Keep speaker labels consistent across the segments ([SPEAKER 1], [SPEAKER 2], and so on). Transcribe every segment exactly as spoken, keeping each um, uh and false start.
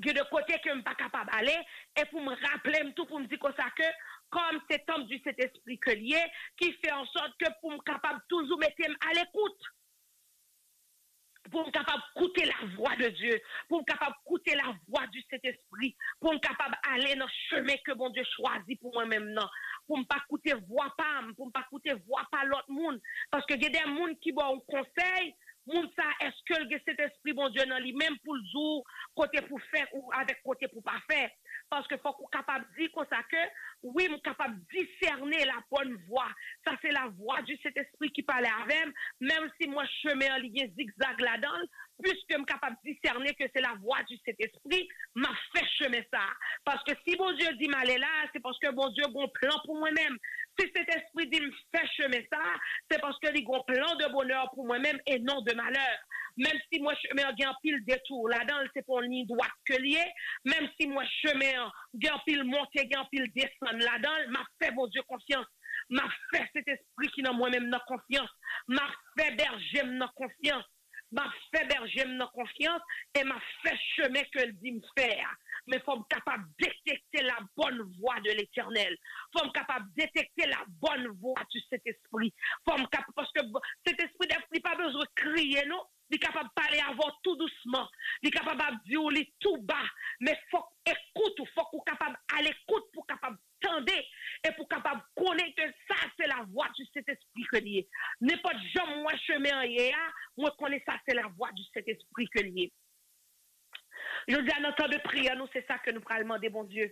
[SPEAKER 1] de côté que je ne suis pas capable d'aller, et pour me rappeler tout, pour me dire comme ça que, comme c'est homme du Saint-Esprit que lié, qui fait en sorte que pour me capable toujours mettre à l'écoute, pour me capable d'écouter la voix de Dieu, pour me capable d'écouter la voix du Saint-Esprit, pour me capable d'aller dans le chemin que bon Dieu choisit pour moi-même, non. Pour ne pas écouter voix pas, pour ne pas écouter voix pas l'autre monde. Parce que il y a des gens qui vont conseil, moun ça, est-ce que le Saint-Esprit, bon Dieu, dans lui-même pour le jour, côté pour faire ou avec côté pour pas faire. Parce que faut qu'on capable de dire comme ça que, oui, je suis capable de discerner la bonne voix. Ça, c'est la voix du Saint-Esprit qui parle avec moi, même si moi, chemin en ligne zigzag là-dedans, puisque je suis capable de discerner que c'est la voix du Saint-Esprit, m'a fait chemin ça. Parce que si bon Dieu dit m'aller là, c'est parce que bon Dieu a un plan pour moi-même. Si cet esprit dit me fait chemin ça, c'est parce que il a un plan de bonheur pour moi-même et non de malheur. Même si moi chemin a un pile détour là-dedans, c'est pour une droite que lié. Même si moi chemin a un pile montée, un pile descendre là-dedans, m'a fait bon Dieu confiance. M'a fait cet esprit qui dans moi-même n'a confiance. M'a fait berger n'a confiance. M'a fait berger n'a confiance et m'a fait chemin que dit me faire. Mais faut me capable de détecter la bonne voix de l'Éternel. Faut me capable de détecter la bonne voix du Saint-Esprit. Faut me capable parce que cet esprit d'esprit pas besoin de crier non. Il est capable de parler avant tout doucement. Il est capable de dire tout bas. Mais faut écoute, faut qu'on capable à l'écoute pour capable tendre et pour capable connaître que ça c'est la voix du Saint-Esprit que lié. N'importe jamais moi chemin hier, moi connais ça c'est la voix du Saint-Esprit que lié. Je dis à notre temps de prière, nous c'est ça que nous allons demander bon Dieu.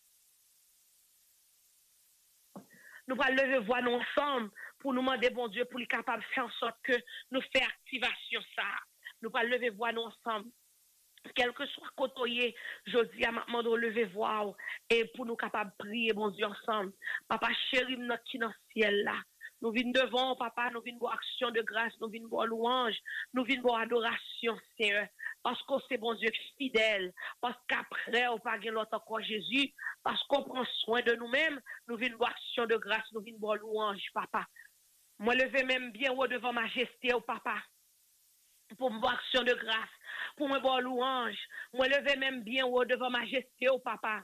[SPEAKER 1] Nous allons lever voix nous ensemble pour nous demander bon Dieu pour être capable de faire en sorte que nous fassions activation ça. Nous allons lever voix nous ensemble. Quel que soit côté, je dis à maman de lever voix et pour nous capables de prier bon Dieu ensemble. Papa chéri, nous qui dans le ciel là. Nous venons devant, papa, nous venons voir action de grâce, nous venons voir louange, nous venons voir adoration, Seigneur. Parce que c'est bon Dieu fidèle, parce qu'après, on pas l'autre encore Jésus, parce qu'on prend soin de nous-mêmes, nous venons voir action de grâce, nous venons voir louange, papa. Moi, lever même bien haut devant majesté, au papa, pour me voir action de grâce, pour me voir louange. Moi, lever même bien haut devant majesté, au papa,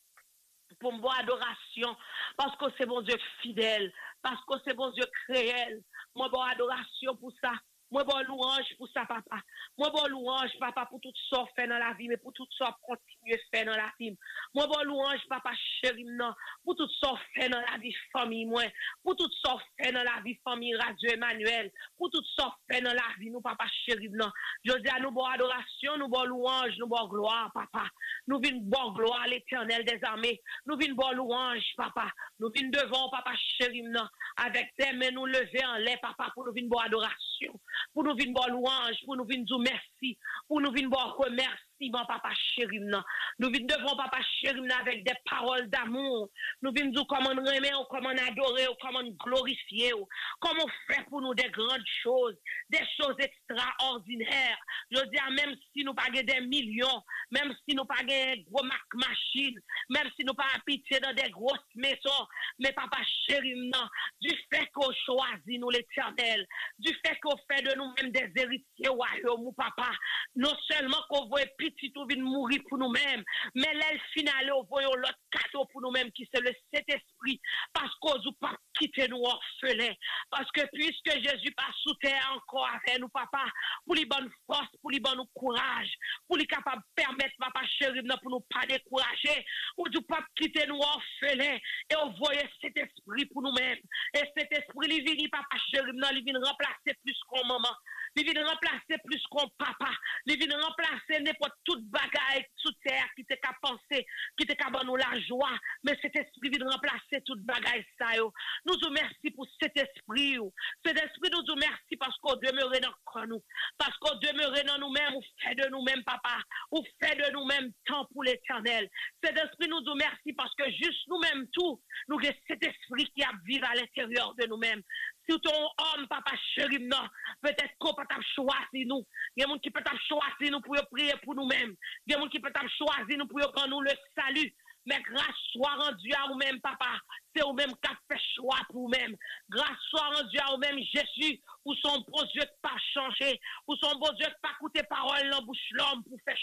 [SPEAKER 1] pour me voir adoration, parce que c'est bon Dieu fidèle, parce que c'est bon Dieu réel. Moi, voir adoration pour ça. Moi, bon louange pour ça, papa. Moi, bon louange, papa, pour tout ça fait dans la vie, mais pour tout ça continuer faire dans la vie. Moi, bon louange, papa, chéri, non. Pour tout ça fait dans la vie famille, moi. Pour tout ça fait dans la vie famille Radio Emmanuel. Pour tout ça fait dans la vie, nous, papa, chéri, non. Je dis à nous, bon adoration, nous, bon louange, nous, bon gloire, papa. Nous venons bon gloire à l'Éternel des armées. Nous venons bon louange, papa. Nous venons devant, papa, chéri, non. Avec tes mains, nous lever en l'air, papa, pour nous venir bon adoration. Pour nous venir bon louange, pour nous venir dire merci, pour nous venir bon remerciement, papa chéri. Nous venons devant papa chéri avec des paroles d'amour. Nous venons dire comment nous aimer, comment nous adorer, comment nous glorifier, comment faire pour nous des grandes choses, des choses extraordinaires. Je dis, même si nous pas des millions, même si nous pas des gros machines, même si nous pas habiter dans des grosses maisons, mais papa chéri, non, du fait qu'on choisit nous l'Éternel, du fait qu'on fait de nous-mêmes des héritiers royaumes, mon papa, non seulement qu'on voit petit tout vient mourir pour nous-mêmes, mais l'aile finale, on voit l'autre cadeau pour nous-mêmes qui c'est le Saint-Esprit, parce qu'on ne pas quitter nous orphelins, parce que puisque Jésus passe sous terre encore avec nous, papa, pour les bonnes forces, pour les bonnes courage, pour les capables de permettre, papa chéri, pour nous pas décourager, ou du pas quitter nous orphelins, et on voit cet esprit pour nous-mêmes, et cet esprit, il vient, papa chéri, il vient remplacer plus qu'on maman, il vient remplacer plus qu'on papa, il vient remplacer n'importe toute bagaille sous terre qui t'est qu'à penser, qui t'est qu'à nous la joie, mais cet esprit vient remplacer toute bagaille ça, yo. Nous vous merci pour cet esprit, yo. Cet esprit nous vous merci parce qu'on demeure dans nous, parce qu'on demeure dans nous-mêmes, on fait de nous-mêmes, papa, on fait de nous-mêmes temps pour l'Éternel. Cet esprit nous vous merci parce que juste nous-mêmes tout, nous avons cet esprit qui a vivre à l'intérieur de nous-mêmes. Si ton homme, papa chéri, non, peut-être qu'on peut choisir nous. Il y a des gens qui peuvent choisir nous pour prier pour nous-mêmes. Il y a des gens qui peuvent choisir nous pour prendre nous le salut. Mais grâce soit rendue à nous-mêmes, papa. C'est vous-même qui a fait choix pour vous-même. Grâce soit rendue à vous-même, Jésus, où son bon Dieu pas changé, où son bon Dieu pas coûté parole dans bouche l'homme pour faire